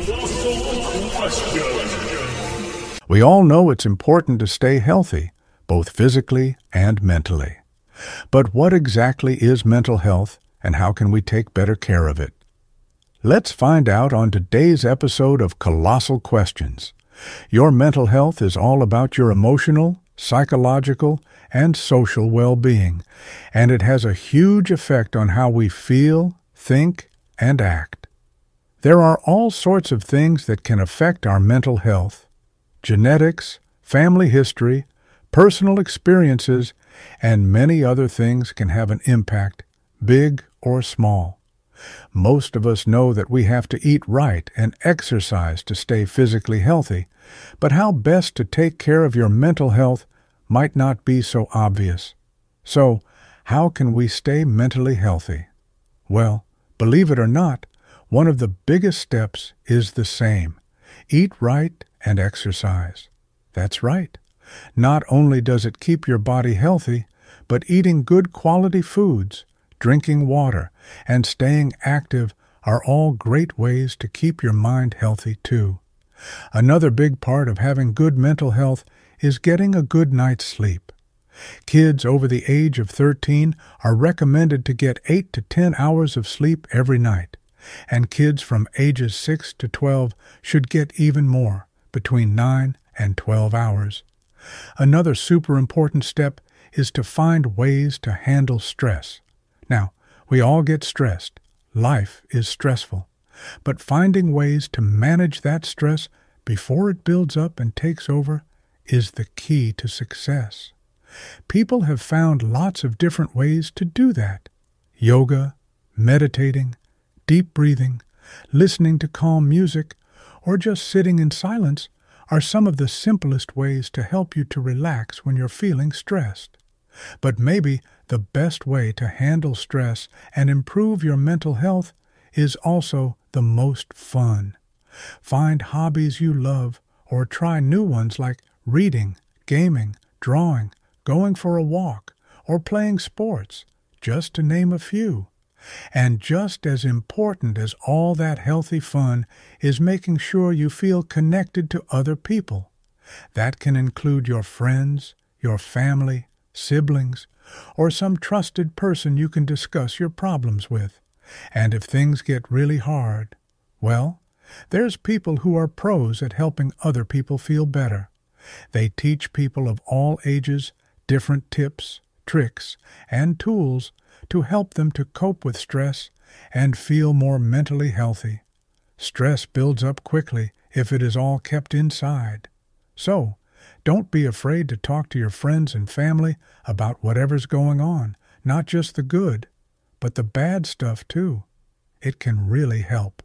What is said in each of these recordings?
We all know it's important to stay healthy, both physically and mentally. But what exactly is mental health, and how can we take better care of it? Let's find out on today's episode of Colossal Questions. Your mental health is all about your emotional, psychological, and social well-being, and it has a huge effect on how we feel, think, and act. There are all sorts of things that can affect our mental health. Genetics, family history, personal experiences, and many other things can have an impact, big or small. Most of us know that we have to eat right and exercise to stay physically healthy, but how best to take care of your mental health might not be so obvious. So, how can we stay mentally healthy? Well, believe it or not, one of the biggest steps is the same. Eat right and exercise. That's right. Not only does it keep your body healthy, but eating good quality foods, drinking water, and staying active are all great ways to keep your mind healthy too. Another big part of having good mental health is getting a good night's sleep. Kids over the age of 13 are recommended to get 8 to 10 hours of sleep every night, and kids from ages 6 to 12 should get even more, between 9 and 12 hours. Another super important step is to find ways to handle stress. Now, we all get stressed. Life is stressful. But finding ways to manage that stress before it builds up and takes over is the key to success. People have found lots of different ways to do that. Yoga, meditating, deep breathing, listening to calm music, or just sitting in silence are some of the simplest ways to help you to relax when you're feeling stressed. But maybe the best way to handle stress and improve your mental health is also the most fun. Find hobbies you love or try new ones like reading, gaming, drawing, going for a walk, or playing sports, just to name a few. And just as important as all that healthy fun is making sure you feel connected to other people. That can include your friends, your family, siblings, or some trusted person you can discuss your problems with. And if things get really hard, well, there's people who are pros at helping other people feel better. They teach people of all ages different tips, tricks, and tools to help them to cope with stress and feel more mentally healthy. Stress builds up quickly if it is all kept inside. So, don't be afraid to talk to your friends and family about whatever's going on, not just the good, but the bad stuff too. It can really help.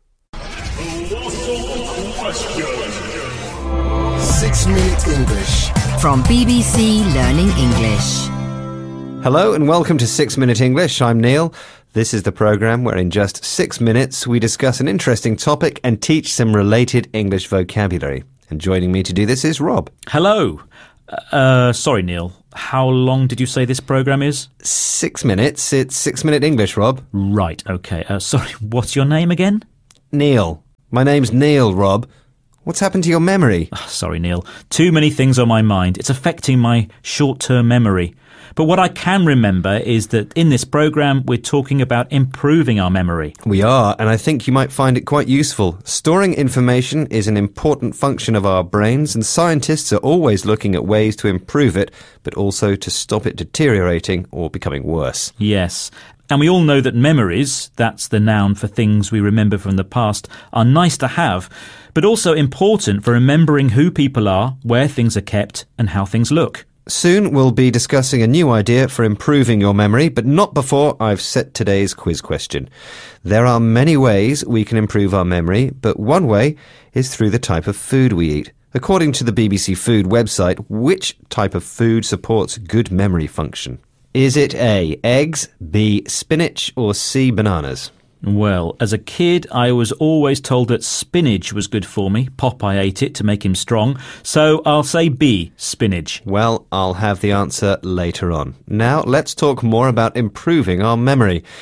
6-Minute English from BBC Learning English. Hello and welcome to 6-Minute English. I'm Neil. This is the programme where in just 6 minutes we discuss an interesting topic and teach some related English vocabulary. And joining me to do this is Rob. Hello. Sorry, Neil. How long did you say this programme is? 6 minutes. It's 6-Minute English, Rob. Right, okay. Sorry, what's your name again? Neil. My name's Neil, Rob. What's happened to your memory? Sorry, Neil. Too many things on my mind. It's affecting my short-term memory. But what I can remember is that in this programme we're talking about improving our memory. We are, and I think you might find it quite useful. Storing information is an important function of our brains, and scientists are always looking at ways to improve it, but also to stop it deteriorating or becoming worse. Yes. And we all know that memories, that's the noun for things we remember from the past, are nice to have, but also important for remembering who people are, where things are kept, and how things look. Soon we'll be discussing a new idea for improving your memory, but not before I've set today's quiz question. There are many ways we can improve our memory, but one way is through the type of food we eat. According to the BBC Food website, which type of food supports good memory function? Is it A, eggs, B, spinach, or C, bananas? Well, as a kid, I was always told that spinach was good for me. Popeye ate it to make him strong. So I'll say B, spinach. Well, I'll have the answer later on. Now, let's talk more about improving our memory.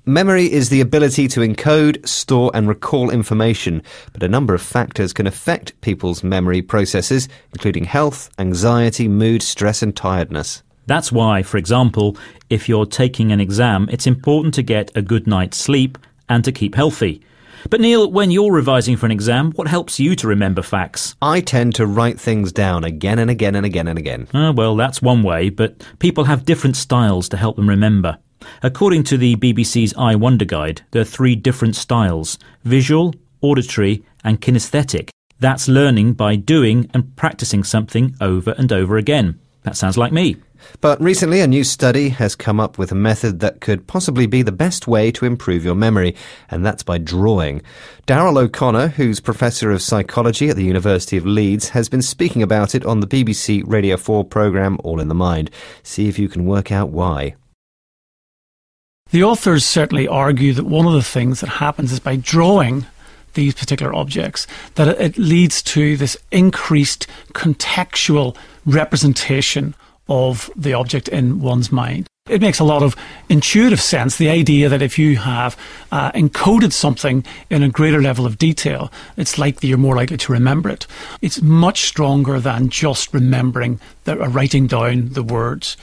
Memory is the ability to encode, store and recall information, but a number of factors can affect people's memory processes, including health, anxiety, mood, stress and tiredness. That's why, for example, if you're taking an exam, it's important to get a good night's sleep and to keep healthy. But Neil, when you're revising for an exam, what helps you to remember facts? I tend to write things down again and again and again and again. Well, that's one way, but people have different styles to help them remember. According to the BBC's I Wonder Guide, there are 3 different styles: visual, auditory and kinesthetic. That's learning by doing and practicing something over and over again. That sounds like me. But recently a new study has come up with a method that could possibly be the best way to improve your memory, and that's by drawing. Daryl O'Connor, who's Professor of Psychology at the University of Leeds, has been speaking about it on the BBC Radio 4 programme All in the Mind. See if you can work out why. The authors certainly argue that one of the things that happens is by drawing these particular objects, that it leads to this increased contextual representation of the object in one's mind. It makes a lot of intuitive sense, the idea that if you have encoded something in a greater level of detail, it's likely you're more likely to remember it. It's much stronger than just remembering, writing down the words.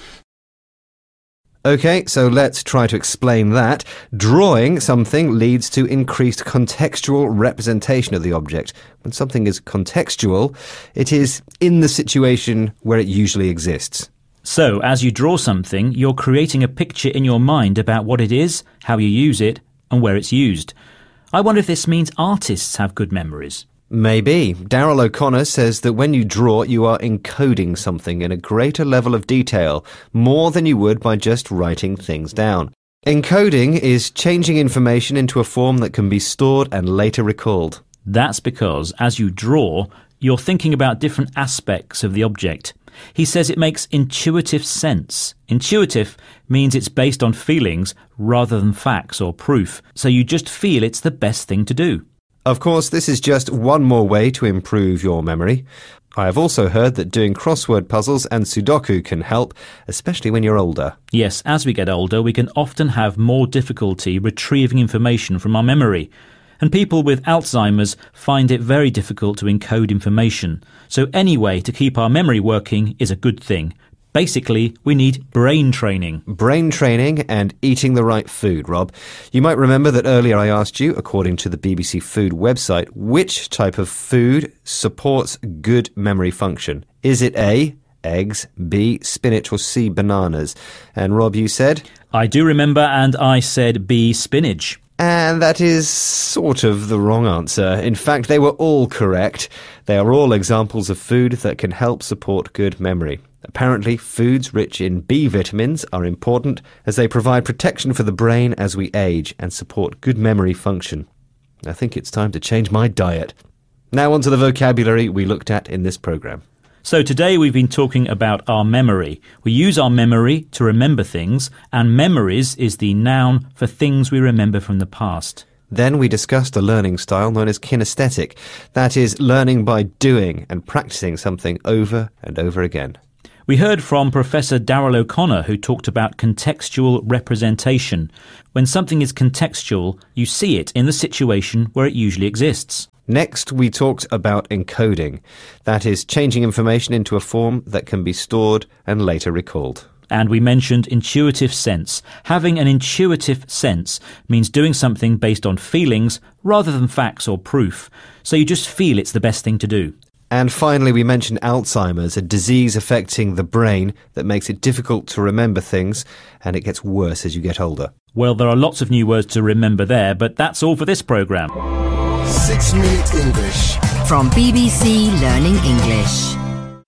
OK, so let's try to explain that. Drawing something leads to increased contextual representation of the object. When something is contextual, it is in the situation where it usually exists. So, as you draw something, you're creating a picture in your mind about what it is, how you use it, and where it's used. I wonder if this means artists have good memories. Maybe. Daryl O'Connor says that when you draw, you are encoding something in a greater level of detail, more than you would by just writing things down. Encoding is changing information into a form that can be stored and later recalled. That's because, as you draw, you're thinking about different aspects of the object. He says it makes intuitive sense. Intuitive means it's based on feelings rather than facts or proof, so you just feel it's the best thing to do. Of course, this is just one more way to improve your memory. I have also heard that doing crossword puzzles and Sudoku can help, especially when you're older. Yes, as we get older, we can often have more difficulty retrieving information from our memory. And people with Alzheimer's find it very difficult to encode information. So any way to keep our memory working is a good thing. Basically, we need brain training. Brain training and eating the right food, Rob. You might remember that earlier I asked you, according to the BBC Food website, which type of food supports good memory function. Is it A, eggs, B, spinach, or C, bananas? And Rob, you said? I do remember, and I said B, spinach. And that is sort of the wrong answer. In fact, they were all correct. They are all examples of food that can help support good memory. Apparently, foods rich in B vitamins are important as they provide protection for the brain as we age and support good memory function. I think it's time to change my diet. Now on to the vocabulary we looked at in this programme. So today we've been talking about our memory. We use our memory to remember things, and memories is the noun for things we remember from the past. Then we discussed a learning style known as kinesthetic. That is, learning by doing and practicing something over and over again. We heard from Professor Daryl O'Connor, who talked about contextual representation. When something is contextual, you see it in the situation where it usually exists. Next, we talked about encoding. That is, changing information into a form that can be stored and later recalled. And we mentioned intuitive sense. Having an intuitive sense means doing something based on feelings rather than facts or proof. So you just feel it's the best thing to do. And finally, we mentioned Alzheimer's, a disease affecting the brain that makes it difficult to remember things, and it gets worse as you get older. Well, there are lots of new words to remember there, but that's all for this programme. 6 Minute English. From BBC Learning English.